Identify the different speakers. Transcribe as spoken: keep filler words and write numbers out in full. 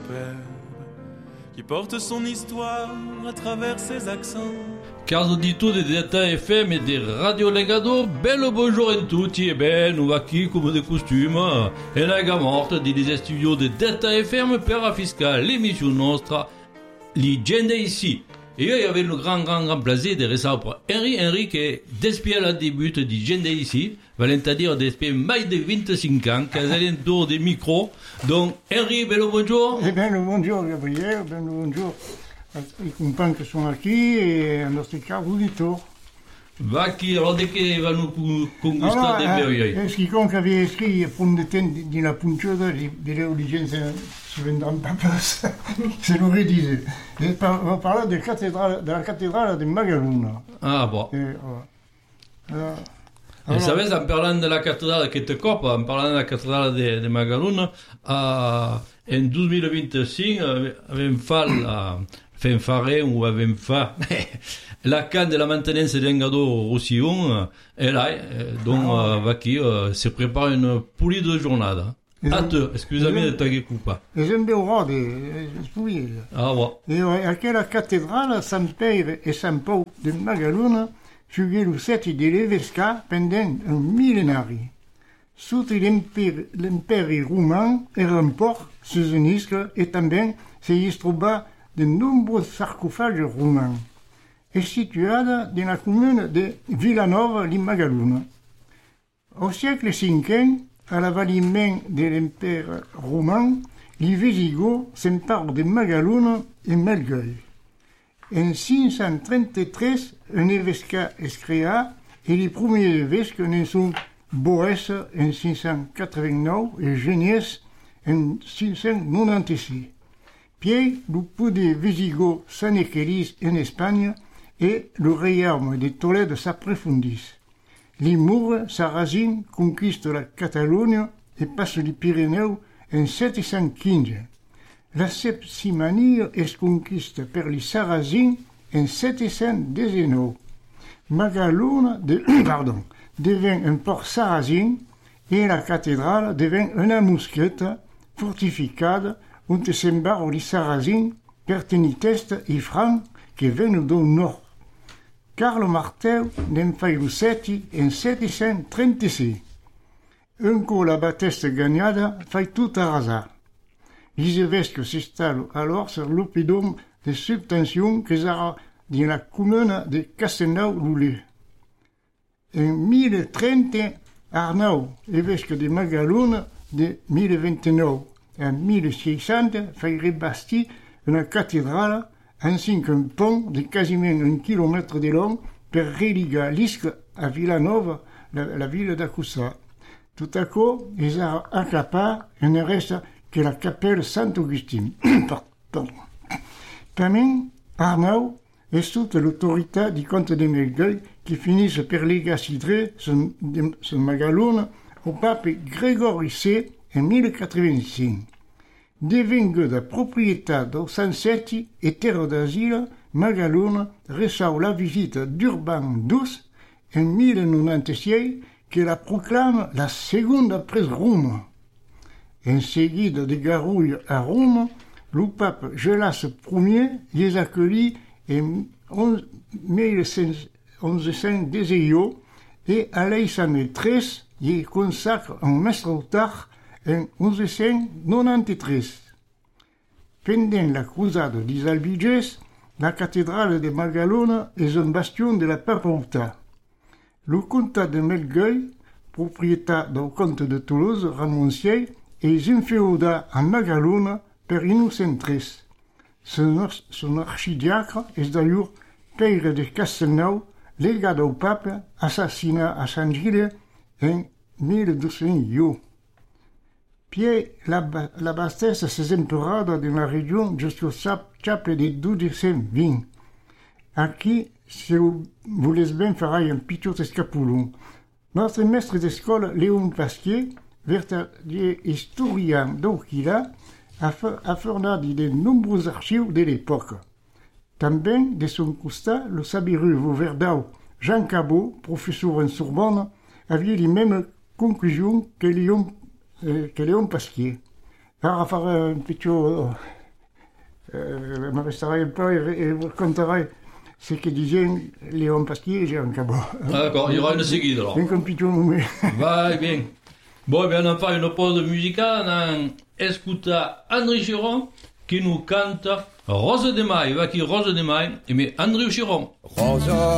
Speaker 1: superbe qui porte son histoire à travers ses accents.
Speaker 2: Caro udito di Delta F M e di Radio Legado, bello buongiorno a tutti e ben, nous qui come de costume e la gamorte di des studios de Delta F M per la fiscale, l'émission nostra, Legende ici. Et il y avait le grand, grand, grand plaisir de recevoir Henri, Henri qui est despié à la début de Legende ici, valent à dire despié mai de vingt-cinq ans, qui est alentour des micros. Donc, Henri, bello bonjour.
Speaker 3: Eh bien, le bonjour, Gabriel, ben, le bonjour. I compagni che sono qui e al nostro caro uditore.
Speaker 2: Va qui, alors dès qu'ils vont nous conquistar des merveilles.
Speaker 3: Est-ce qu'on avait écrit à fond de temps de la puntura de l'origine se vendront pas plus. C'est le redisait. On va parler de, cathédrale, de la cathédrale de Magaluna.
Speaker 2: Ah bon.
Speaker 3: Et, voilà. Alors,
Speaker 2: et savez, en parlant de la cathédrale qui te coupe, en parlant de la cathédrale de, de Magaluna, euh, en deux mille vingt-cinq, avem fait la... fem fare ou avem fa la can de la maintenance de l'engado Roussillon et là donc ah, va qui euh, se prépare une poulie de journée à te excusez-moi de taguer coupa
Speaker 3: et j'aime bien voir des poulies
Speaker 2: ah ouais
Speaker 3: et ouais, à quelle cathédrale San Père et San Pau de Magaluna fut le set de l'Evesca pendant un millénaire sous l'Empire romain et un port sous un isle et también se y trouva de nombreux sarcophages romains, est située dans la commune de Villanova di Magaluna. Au siècle cinquième, à l'avènement de l'Empire romain, les Visigoths s'emparent de Magaluna et Melgueil. En cinq cent trente-trois, un évêque est créé et les premiers évêques ne sont Boès en cinq cent quatre-vingt-neuf et Geniès en cinq cent quatre-vingt-seize. Puis, le pou de Visigoths s'anéchélisent en Espagne et le royaume de Tolède s'approfondit. Les Mours sarrasins conquistent la Catalogne et passent les Pyrénées en sept cent quinze. La Septimanie est conquiste par les Sarrasins en sept cent dix-neuf. Magaluna de, pardon, devient un port sarrasin et la cathédrale devient une mousquette fortifiée où s'embarquent les Sarrasins, pertenitestes et francs qui viennent du nord. Carlo Martel n'en fait le sept en sept cent trente-six. Un coup la bataille gagnée fait tout arraser. Les évêques s'installent alors sur l'oppidum de subtention qui sera dans la commune de Castelnau-Loulé. En mille trente, Arnaud, évêque de Magaluna, de mille vingt-neuf. En mille six cents, fait rebâtir une cathédrale ainsi qu'un pont de quasiment un kilomètre de long pour relier l'Isque à Villanova, la, la ville d'Acusa. Tout à coup, ils ont accaparé et ne reste que la capelle Saint-Augustin. Pardon. También, Arnaud est sous l'autorité du comte de Melgueil qui finissent par léguer son, son Magaluna au pape Grégory seize en mille quatre-vingt-cinq. Devenue de propriété de Sansetti et terre d'asile, Magaluna reçoit la visite d'Urban douze en mille quatre-vingt-seize qui la proclame la seconde après Rome. En seguida de garouilles à Rome, le pape Gélas Ier les accueillit en mille onze cent dix-huit et Alexandre treize y consacre un maître-auteur en onze cent quatre-vingt-treize. Pendant la croisade des Albiges, la cathédrale de Magaluna est un bastion de la papauté. Le comte de Melgueil, propriétaire du comte de Toulouse, Ramoncier, est inféodé à Magaluna par Innocent treize. Son, son archidiacre est d'ailleurs Père de Castelnau, légat au pape, assassiné à San Gilles en mille deux cent un. Puis la, la bastesse s'est implorée dans la région jusqu'au chapitre de douze cent vingt. À qui, si vous voulez bien faire un petit escapulon. Notre maître d'école, Léon Pasquier, véritable historien d'Oquila, a fourni de nombreux archives de l'époque. Também, de son côté, le sabiru Verdau Jean Cabot, professeur en Sorbonne, avait les mêmes conclusions que Léon, euh, que Léon Pasquier. Alors, à faire un petit, euh, euh, me resterai un peu et, et vous raconterai ce que disait Léon Pasquier et Jean Cabot.
Speaker 2: Ah, d'accord, il y aura une seguide alors.
Speaker 3: Un compito nommé.
Speaker 2: Va bien. Bon, eh bien, on fait une pause musicale. On écoute André Chiron qui nous cante Rose de Maille. Va qui Rose de Maille, mais André Chiron.
Speaker 4: Rose